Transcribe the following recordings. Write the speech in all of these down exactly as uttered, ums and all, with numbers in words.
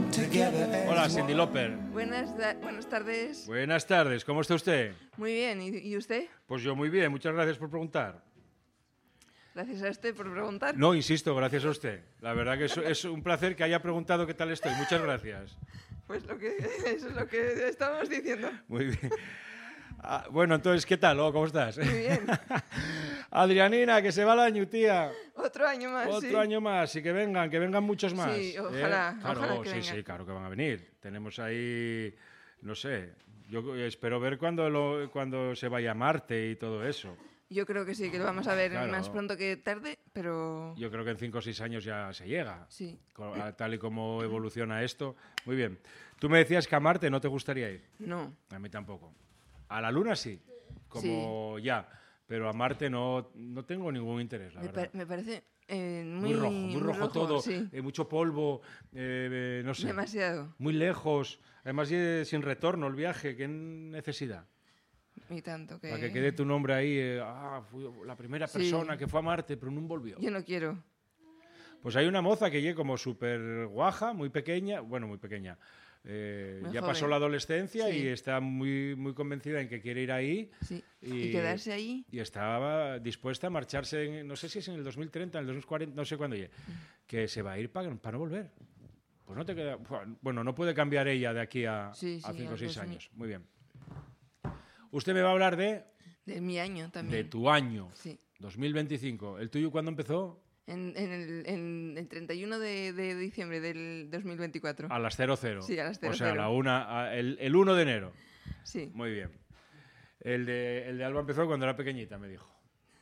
Hola, Cyndi Lauper. Buenas, buenas tardes. Buenas tardes, ¿cómo está usted? Muy bien, ¿y, y usted? Pues yo muy bien, muchas gracias por preguntar. Gracias a usted por preguntar. No, insisto, gracias a usted. La verdad que es, es un placer que haya preguntado qué tal estoy. Muchas gracias. Pues lo que, eso es lo que estábamos diciendo. Muy bien. Ah, bueno, entonces, ¿qué tal? Oh, ¿cómo estás? Muy bien. Adrianina, que se va el año, tía. Otro año más, Otro sí. año más, y que vengan, que vengan muchos más. Sí, ojalá, ¿Eh? Claro, ojalá que sí, vengan. sí, claro que van a venir. Tenemos ahí, no sé, yo espero ver cuando, lo, cuando se vaya a Marte y todo eso. Yo creo que sí, que lo vamos a ver Claro. más pronto que tarde, pero... Yo creo que en cinco o seis años ya se llega. Sí. Con- a- Tal y como evoluciona esto. Muy bien. Tú me decías que a Marte no te gustaría ir. No. A mí tampoco. A la Luna sí, como ya. Pero a Marte no, no tengo ningún interés, la Me, verdad. pa- me parece eh, muy, Muy rojo, muy rojo, todo. Sí. eh, mucho polvo, eh, eh, no sé. Demasiado. Muy lejos. Además, eh, sin retorno el viaje. ¿Qué necesidad? Y tanto que... Para que quede tu nombre ahí. eh, ah, fui la primera Sí. persona que fue a Marte, pero no volvió. Yo no quiero. Pues hay una moza que llega como súper guaja, muy pequeña, bueno, muy pequeña. eh, Muy ya joven. pasó la adolescencia Sí. y está muy, muy convencida en que quiere ir ahí. Sí. Y, Y, quedarse ahí... Y estaba dispuesta a marcharse, en- no sé si es en el dos mil treinta, en el dos mil cuarenta, no sé cuándo llegue, que se va a ir para, para no volver. Pues no te queda. Bueno, no puede cambiar ella de aquí a Sí, a sí, cinco o algo seis así. años. Muy bien. Usted me va a hablar de, De mi año de también. tu año, Sí. dos mil veinticinco. ¿El tuyo cuándo empezó? En, en el, en el treinta y uno de, de diciembre del dos mil veinticuatro. A las cero cero. Sí, a las cero O sea, a cero. la una, a- el, el uno de enero. Sí. Muy bien. El de, el de Alba empezó cuando era pequeñita, me dijo.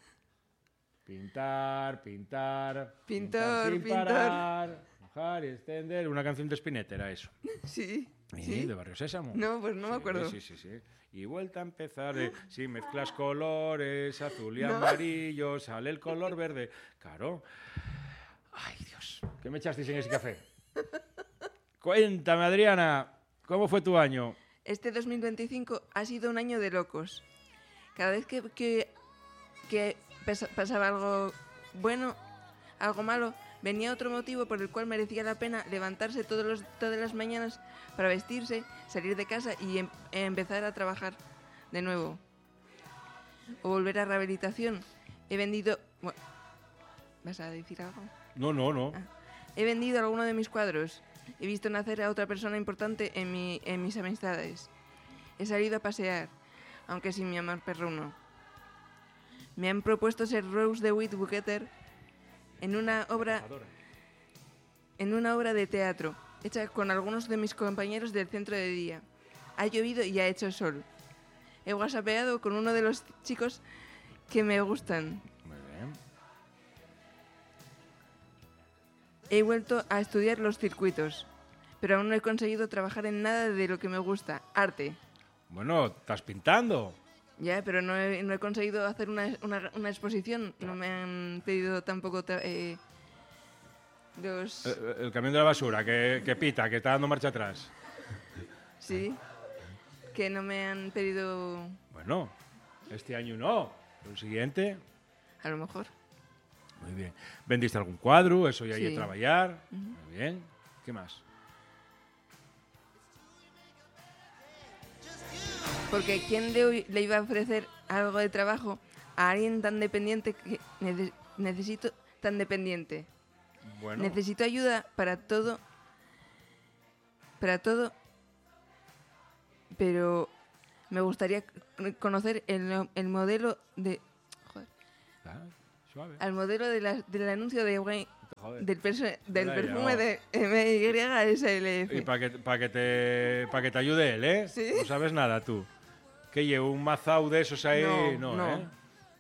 Pintar, pintar. Pintor, sin pintor. parar, mojar y extender. Una canción de Spinetta era eso. Sí. Sí, Sí. de Barrio Sésamo. No, pues no me Sí, acuerdo. Sí, sí, sí. Y vuelta a empezar. eh, si mezclas colores, azul y No. amarillo, sale el color verde. Claro. Ay, Dios. ¿Qué me echasteis en ese café? Cuéntame, Adriana, ¿cómo fue tu año? Este dos mil veinticinco ha sido un año de locos. Cada vez que, que, que pasa- pasaba algo bueno, algo malo, venía otro motivo por el cual merecía la pena levantarse todos los, todas las mañanas para vestirse, salir de casa y em- empezar a trabajar de nuevo. O volver a rehabilitación. He vendido... bueno, ¿vas a decir algo? No, no, no. Ah. He vendido alguno de mis cuadros. He visto nacer a otra persona importante en, mi, en mis amistades. He salido a pasear, aunque sin mi amor perruno. Me han propuesto ser Rose DeWitt Buketer en una obra en una obra de teatro, hecha con algunos de mis compañeros del centro de día. Ha llovido y ha hecho sol. He whatsappeado con uno de los chicos que me gustan. Muy bien. He vuelto a estudiar los circuitos, pero aún no he conseguido trabajar en nada de lo que me gusta, arte. Bueno, ¿estás pintando? Ya, pero no he, no he conseguido hacer una, una, una exposición. No me han pedido tampoco tra- eh, los... Eh, eh, El camión de la basura, que, que pita, que está dando marcha atrás. Sí, que no me han pedido... Bueno, este año no. El siguiente, A lo mejor. muy bien. ¿Vendiste algún cuadro? Eso ya hay Sí. que trabajar. Muy bien. ¿Qué más? Porque ¿quién le, le iba a ofrecer algo de trabajo a alguien tan dependiente que nece- necesito tan dependiente? Bueno, Necesito ayuda para todo, para todo, pero me gustaría c- conocer el, el modelo de, joder, ah, suave. al modelo de la- del anuncio de Wayne- Joder. del, perso- del Vaya, perfume oh. de M Y S L Y F. para que, pa que, te, pa que te ayude él, ¿eh? Sí. No sabes nada tú. Que llevo un mazao de esos ahí. No, No, no. ¿eh?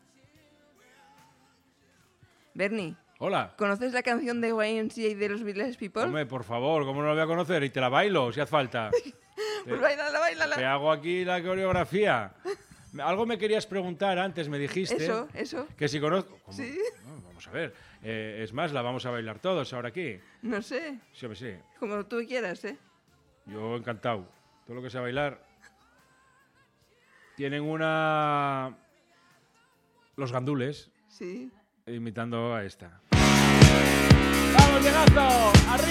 Bernie, Hola. ¿conoces la canción de Y M C A de los Village People? Hombre, por favor, ¿cómo no lo voy a conocer? Y te la bailo, si hace falta. Pues bailala, bailala. Te hago aquí la coreografía. Algo me querías preguntar antes, me dijiste. Eso, eso. Que si conozco. ¿Cómo? Sí. No, vamos a ver. Eh, es más, la vamos a bailar todos ahora aquí. No sé, Sí, hombre, sí. como tú quieras, ¿eh? Yo encantado. Todo lo que sea bailar. Tienen una. Los gandules, Sí. imitando a esta. ¡Vamos, Llegazo! ¡Arriba!